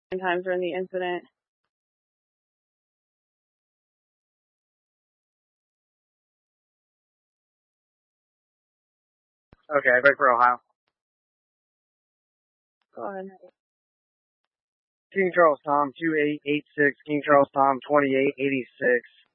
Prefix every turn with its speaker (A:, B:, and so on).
A: times during the incident.
B: Okay, break for Ohio.
A: Go ahead.
B: King Charles Tom 2886, King Charles Tom 2886.